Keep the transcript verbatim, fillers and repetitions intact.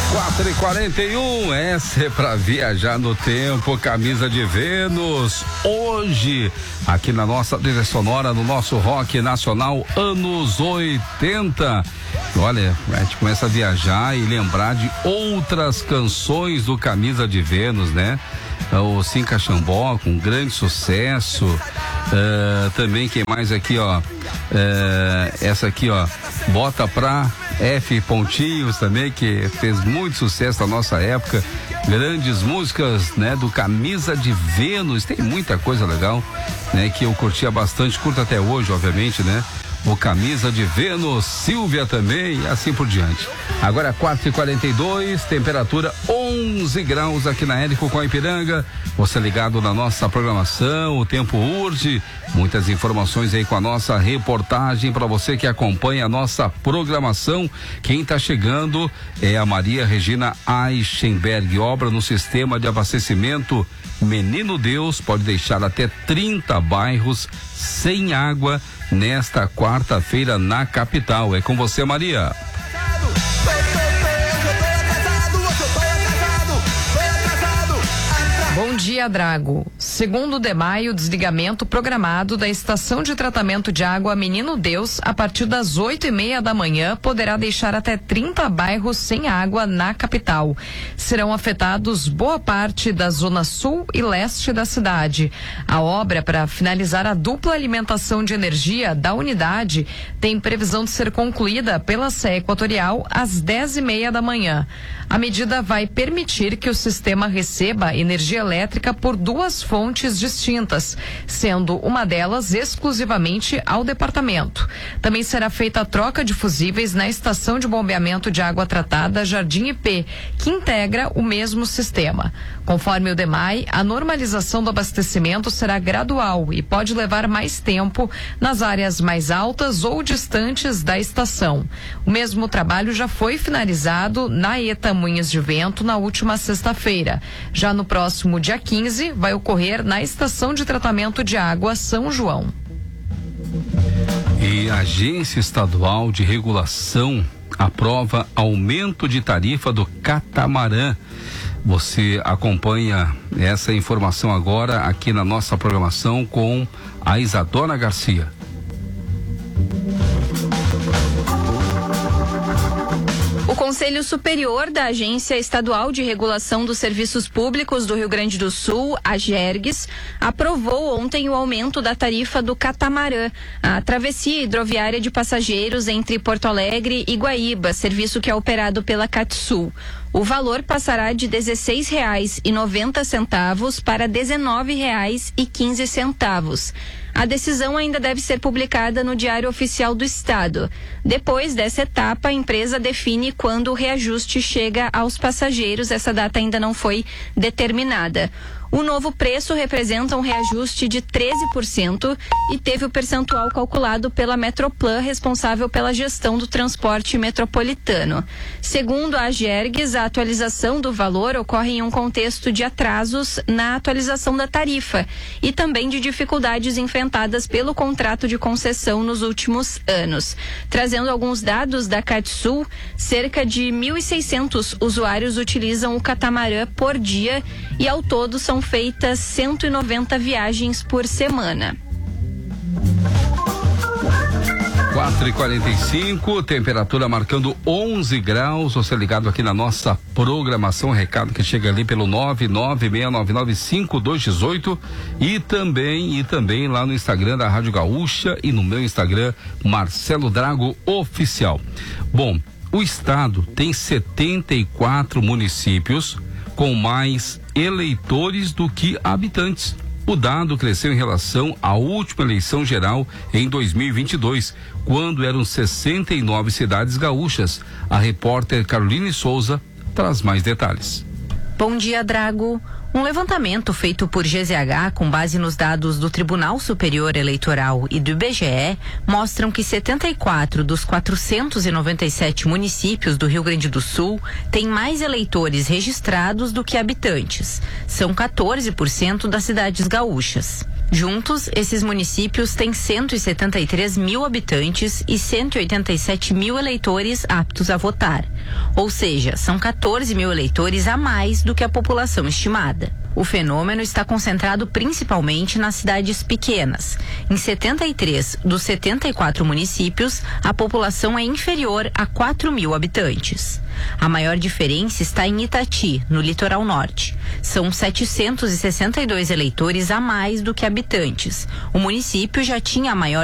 quatro e quarenta e um, essa é pra viajar no tempo, camisa de Vênus. Hoje, aqui na nossa trilha sonora, no nosso rock nacional, anos oitenta. Olha, a gente começa a viajar e lembrar de outras canções do Camisa de Vênus, né? O Sim Caxambó, com grande sucesso. Uh, também, quem mais aqui, ó? Uh, essa aqui, ó. Bota pra F Pontinhos também, que fez muito sucesso na nossa época. Grandes músicas, né? Do Camisa de Vênus. Tem muita coisa legal, né? Que eu curtia bastante, curto até hoje, obviamente, né? O Camisa de Vênus, Silvia também, e assim por diante. Agora quatro e quarenta e dois, temperatura onze graus aqui na Érico com a Ipiranga. Você ligado na nossa programação, o tempo urge. Muitas informações aí com a nossa reportagem para você que acompanha a nossa programação. Quem está chegando é a Maria Regina Eichenberg. Obra no sistema de abastecimento Menino Deus pode deixar até trinta bairros sem água nesta quarta-feira na capital. É com você, Maria. Bom dia, Drago. Segundo de maio, desligamento programado da estação de tratamento de água Menino Deus a partir das oito e meia da manhã poderá deixar até trinta bairros sem água na capital. Serão afetados boa parte da zona sul e leste da cidade. A obra para finalizar a dupla alimentação de energia da unidade tem previsão de ser concluída pela C E Equatorial às dez e meia da manhã. A medida vai permitir que o sistema receba energia elétrica por duas fontes distintas, sendo uma delas exclusivamente ao departamento. Também será feita a troca de fusíveis na estação de bombeamento de água tratada Jardim I P, que integra o mesmo sistema. Conforme o D E M A I, a normalização do abastecimento será gradual e pode levar mais tempo nas áreas mais altas ou distantes da estação. O mesmo trabalho já foi finalizado na ETA Moinhos de Vento na última sexta-feira. Já no próximo dia quinze, vai ocorrer na Estação de Tratamento de Água São João. E a Agência Estadual de Regulação aprova aumento de tarifa do catamarã. Você acompanha essa informação agora aqui na nossa programação com a Isadora Garcia. O Conselho Superior da Agência Estadual de Regulação dos Serviços Públicos do Rio Grande do Sul, a AGERGS, aprovou ontem o aumento da tarifa do catamarã, a travessia hidroviária de passageiros entre Porto Alegre e Guaíba, serviço que é operado pela Catsul. O valor passará de dezesseis reais e noventa centavos para dezenove reais e quinze centavos. A decisão ainda deve ser publicada no Diário Oficial do Estado. Depois dessa etapa, a empresa define quando o reajuste chega aos passageiros. Essa data ainda não foi determinada. O novo preço representa um reajuste de treze por cento e teve o percentual calculado pela Metroplan, responsável pela gestão do transporte metropolitano. Segundo a AGERGS, a atualização do valor ocorre em um contexto de atrasos na atualização da tarifa e também de dificuldades enfrentadas pelo contrato de concessão nos últimos anos. Trazendo alguns dados da Catsul, cerca de mil e seiscentos usuários utilizam o catamarã por dia e ao todo são feitas cento e noventa viagens por semana. quatro e quarenta e cinco, temperatura marcando onze graus. Você ligado aqui na nossa programação, recado que chega ali pelo nove nove seis nove nove cinco dois um oito e também e também lá no Instagram da Rádio Gaúcha e no meu Instagram, Marcelo Drago Oficial. Bom, o estado tem setenta e quatro municípios com mais eleitores do que habitantes. O dado cresceu em relação à última eleição geral em dois mil e vinte e dois, quando eram sessenta e nove cidades gaúchas. A repórter Caroline Souza traz mais detalhes. Bom dia, Drago. Um levantamento feito por G Z H com base nos dados do Tribunal Superior Eleitoral e do I B G E mostram que setenta e quatro dos quatrocentos e noventa e sete municípios do Rio Grande do Sul têm mais eleitores registrados do que habitantes. São quatorze por cento das cidades gaúchas. Juntos, esses municípios têm cento e setenta e três mil habitantes e cento e oitenta e sete mil eleitores aptos a votar. Ou seja, são quatorze mil eleitores a mais do que a população estimada. O fenômeno está concentrado principalmente nas cidades pequenas. Em setenta e três dos setenta e quatro municípios, a população é inferior a quatro mil habitantes. A maior diferença está em Itati, no litoral norte. São setecentos e sessenta e dois eleitores a mais do que habitantes. O município já tinha a maior